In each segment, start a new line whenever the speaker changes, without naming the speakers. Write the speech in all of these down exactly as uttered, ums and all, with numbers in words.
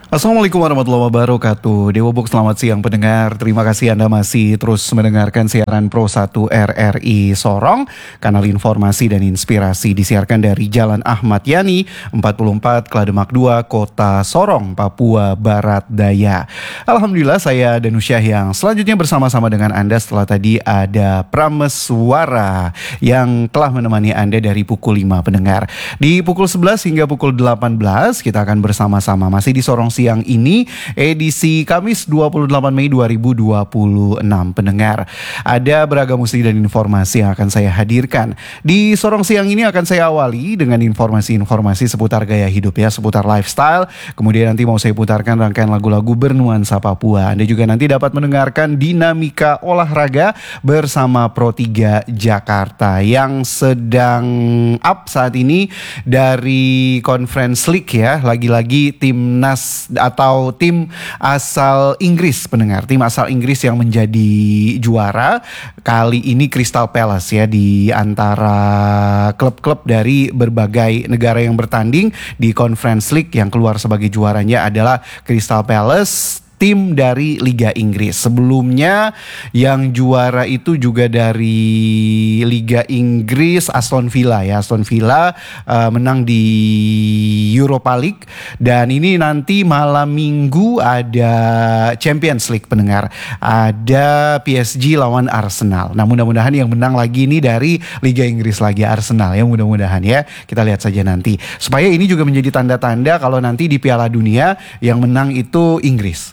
Assalamualaikum warahmatullahi wabarakatuh. Dewa Box, selamat siang pendengar. Terima kasih Anda masih terus mendengarkan siaran Pro satu R R I Sorong. Kanal informasi dan inspirasi disiarkan dari Jalan Ahmad Yani empat puluh empat Klademak dua, Kota Sorong, Papua Barat Daya. Alhamdulillah, saya Danusyah yang selanjutnya bersama-sama dengan Anda setelah tadi ada Prameswara yang telah menemani Anda dari pukul lima pendengar. Di pukul sebelas hingga pukul delapan belas kita akan bersama-sama masih di Sorong siang ini, edisi Kamis dua puluh delapan Mei dua ribu dua puluh enam pendengar. Ada beragam musik dan informasi yang akan saya hadirkan. Di Sorong siang ini akan saya awali dengan informasi-informasi seputar gaya hidup ya, seputar lifestyle. Kemudian nanti mau saya putarkan rangkaian lagu-lagu bernuansa Papua. Anda juga nanti dapat mendengarkan dinamika olahraga bersama Pro tiga Jakarta yang sedang up saat ini dari Conference League ya. Lagi-lagi timnas atau tim asal Inggris pendengar, tim asal Inggris yang menjadi juara kali ini Crystal Palace ya, di antara klub-klub dari berbagai negara yang bertanding di Conference League. Yang keluar sebagai juaranya adalah Crystal Palace, tim dari Liga Inggris. Sebelumnya yang juara itu juga dari Liga Inggris, Aston Villa ya. Aston Villa uh, menang di Europa League. Dan ini nanti malam minggu ada Champions League pendengar. Ada P S G lawan Arsenal. Nah, mudah-mudahan yang menang lagi ini dari Liga Inggris lagi, Arsenal ya, mudah-mudahan ya. Kita lihat saja nanti. Supaya ini juga menjadi tanda-tanda kalau nanti di Piala Dunia yang menang itu Inggris.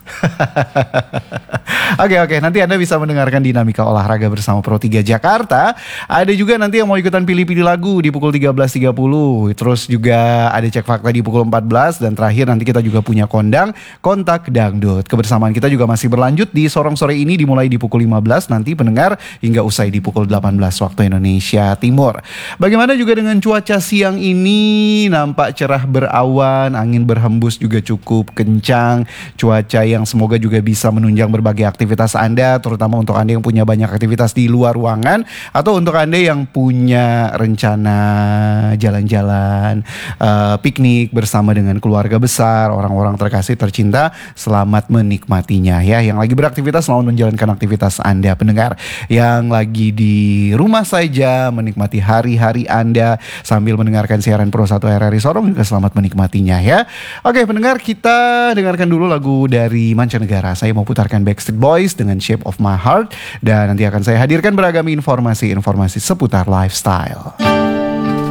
Oke oke, nanti Anda bisa mendengarkan dinamika olahraga bersama Pro tiga Jakarta. Ada juga nanti yang mau ikutan pilih-pilih lagu di pukul tiga belas tiga puluh. Terus juga ada cek fakta di pukul empat belas. Dan terakhir nanti kita juga punya kondang kontak dangdut. Kebersamaan kita juga masih berlanjut di Sorong sore ini, dimulai di pukul lima belas nanti pendengar, hingga usai di pukul delapan belas waktu Indonesia Timur. Bagaimana juga dengan cuaca siang ini? Nampak cerah berawan, angin berhembus juga cukup kencang. Cuaca yang semoga juga bisa menunjang berbagai aktivitas Anda, terutama untuk Anda yang punya banyak aktivitas di luar ruangan, atau untuk Anda yang punya rencana jalan-jalan, uh, piknik bersama dengan keluarga besar, orang-orang terkasih tercinta. Selamat menikmatinya ya. Yang lagi beraktivitas, selamat menjalankan aktivitas Anda pendengar. Yang lagi di rumah saja menikmati hari-hari Anda sambil mendengarkan siaran Pro satu R R I Sorong juga selamat menikmatinya ya. Oke pendengar, kita dengarkan dulu lagu dari mancanegara. Saya mau putarkan Backstreet Boys dengan Shape of My Heart. Dan nanti akan saya hadirkan beragam informasi-informasi seputar lifestyle.